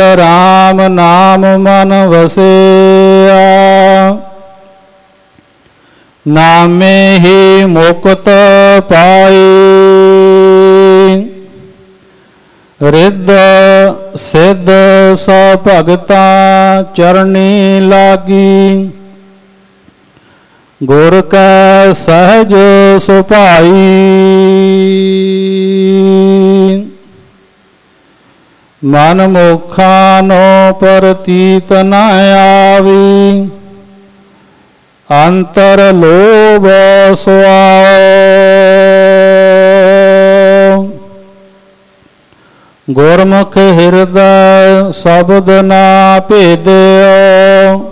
राम नाम मन वसिया। नामे ही मुक्त पाई रिद्ध सिद्ध स भगता चरणी लागी। गुर कै सहज सुभाई मन मुखा नो प्रतीत न आवी। अंतर लोभ सुआओ गुरमुख हृदय शब्द ना भेदो।